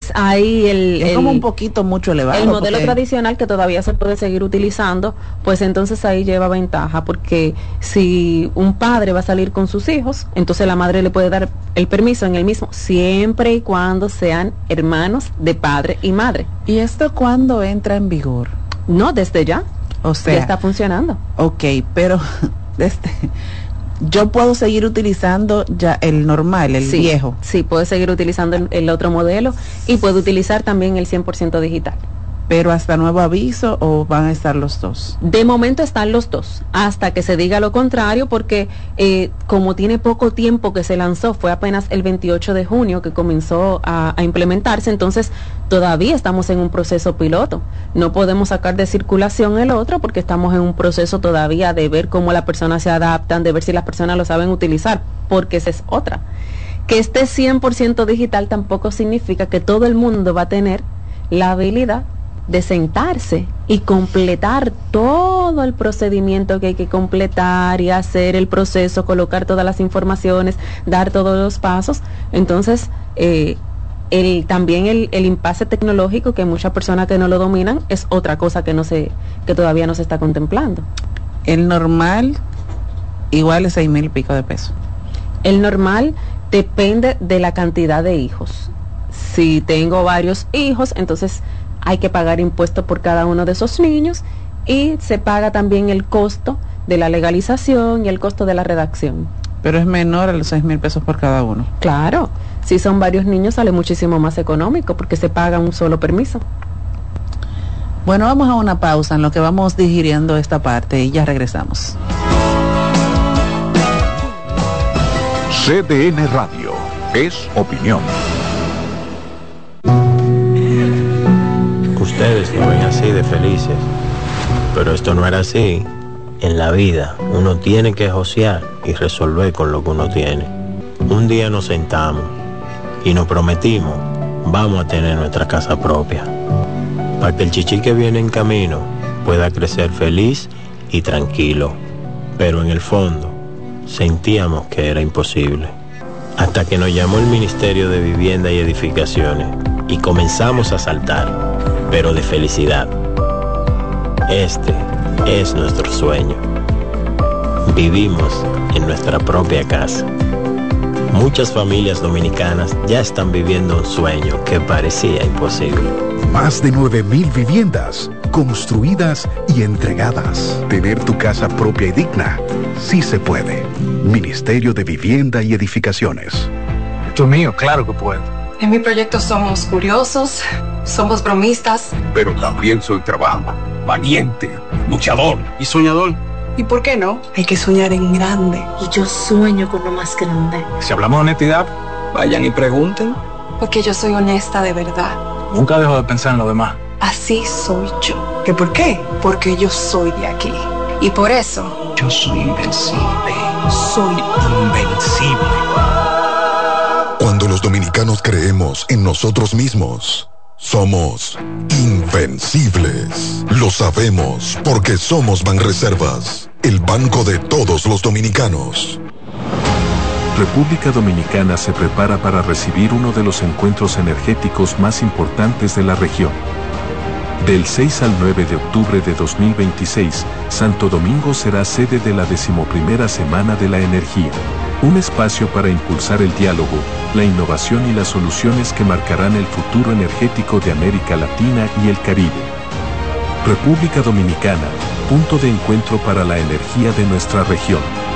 es ahí es como un poquito mucho elevado. El modelo tradicional que todavía se puede seguir utilizando, pues entonces ahí lleva ventaja, porque si un padre va a salir con sus hijos, entonces la madre le puede dar el permiso en el mismo, siempre y cuando sean hermanos de padre y madre. ¿Y esto cuándo entra en vigor? No, desde ya. O sea, ya está funcionando. Ok, pero yo puedo seguir utilizando ya el normal, el viejo. Sí, puedo seguir utilizando el otro modelo y puedo utilizar también el 100% digital. ¿Pero hasta nuevo aviso o van a estar los dos? De momento están los dos, hasta que se diga lo contrario, porque como tiene poco tiempo que se lanzó, fue apenas el 28 de junio que comenzó a implementarse, entonces todavía estamos en un proceso piloto. No podemos sacar de circulación el otro porque estamos en un proceso todavía de ver cómo las personas se adaptan, de ver si las personas lo saben utilizar, porque esa es otra. Que esté 100% digital tampoco significa que todo el mundo va a tener la habilidad de sentarse y completar todo el procedimiento que hay que completar y hacer el proceso, colocar todas las informaciones, dar todos los pasos. Entonces, también el impasse tecnológico, que muchas personas que no lo dominan, es otra cosa que todavía no se está contemplando. El normal igual es 6,000 y pico de pesos. El normal depende de la cantidad de hijos. Si tengo varios hijos, entonces hay que pagar impuestos por cada uno de esos niños y se paga también el costo de la legalización y el costo de la redacción. Pero es menor a los 6,000 pesos por cada uno. Claro, si son varios niños sale muchísimo más económico porque se paga un solo permiso. Bueno, vamos a una pausa en lo que vamos digiriendo esta parte y ya regresamos. CDN Radio es opinión. Ustedes lo ven así de felices, pero esto no era así. En la vida uno tiene que josear y resolver con lo que uno tiene. Un día nos sentamos y nos prometimos, vamos a tener nuestra casa propia, para que el chichi que viene en camino pueda crecer feliz y tranquilo. Pero en el fondo sentíamos que era imposible, hasta que nos llamó el Ministerio de Vivienda y Edificaciones y comenzamos a saltar, pero de felicidad. Este es nuestro sueño. Vivimos en nuestra propia casa. Muchas familias dominicanas ya están viviendo un sueño que parecía imposible. Más de 9,000 viviendas construidas y entregadas. Tener tu casa propia y digna, sí se puede. Ministerio de Vivienda y Edificaciones. Esto es mío, claro que puedo. En mi proyecto somos curiosos, somos bromistas. Pero también soy trabajo, valiente, luchador y soñador. ¿Y por qué no? Hay que soñar en grande. Y yo sueño con lo más grande. Si hablamos de honestidad, vayan y pregunten. Porque yo soy honesta de verdad. Nunca dejo de pensar en lo demás. Así soy yo. ¿Qué por qué? Porque yo soy de aquí. Y por eso yo soy invencible. Soy invencible. Cuando los dominicanos creemos en nosotros mismos, somos invencibles. Lo sabemos porque somos Banreservas, el banco de todos los dominicanos. República Dominicana se prepara para recibir uno de los encuentros energéticos más importantes de la región. Del 6 al 9 de octubre de 2026, Santo Domingo será sede de la 11ª Semana de la Energía. Un espacio para impulsar el diálogo, la innovación y las soluciones que marcarán el futuro energético de América Latina y el Caribe. República Dominicana, punto de encuentro para la energía de nuestra región.